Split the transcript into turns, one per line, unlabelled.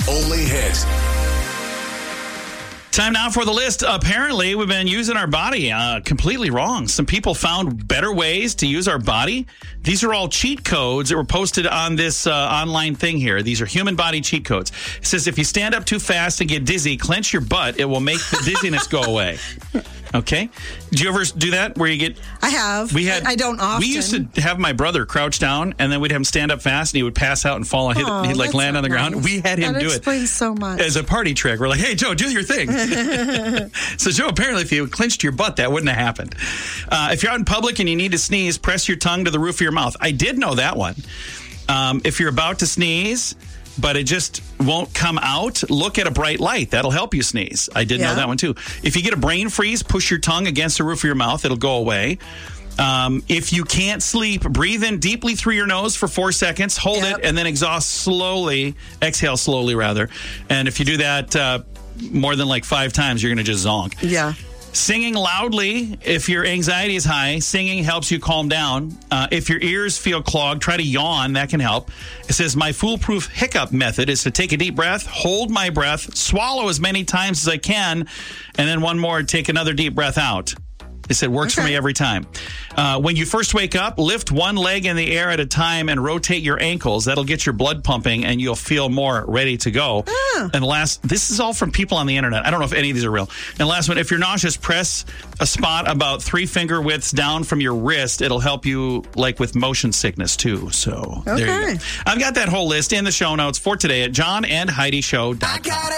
only hit.
Time now for the list. Apparently, we've been using our body completely wrong. Some people found better ways to use our body. These are all cheat codes that were posted on this online thing here. These are human body cheat codes. It says if you stand up too fast and get dizzy, clench your butt. It will make the dizziness go away. Okay. Do you ever do that where you get...
I have. I don't often.
We used to have my brother crouch down, and then we'd have him stand up fast, and he would pass out and fall. And he'd like land on the ground. We had him do it.
That explains so much.
As a party trick. We're like, hey, Joe, do your thing. So, Joe, apparently, if you clinched your butt, that wouldn't have happened. If you're out in public and you need to sneeze, press your tongue to the roof of your mouth. I did know that one. If you're about to sneeze, but it just won't come out, look at a bright light. That'll help you sneeze. I did know that one, too. If you get a brain freeze, push your tongue against the roof of your mouth. It'll go away. If you can't sleep, breathe in deeply through your nose for 4 seconds, hold it, and then exhale slowly, rather. And if you do that more than like 5 times, you're going to just zonk.
Yeah.
Singing loudly, if your anxiety is high, singing helps you calm down. If your ears feel clogged, try to yawn. That can help. It says, my foolproof hiccup method is to take a deep breath, hold my breath, swallow as many times as I can, and then one more, take another deep breath out. It said, works for me every time. When you first wake up, lift one leg in the air at a time and rotate your ankles. That'll get your blood pumping, and you'll feel more ready to go. And this is all from people on the internet. I don't know if any of these are real. And last one, if you're nauseous, press a spot about 3 finger widths down from your wrist. It'll help you, like, with motion sickness, too. So there you go. I've got that whole list in the show notes for today at johnandheidishow.com.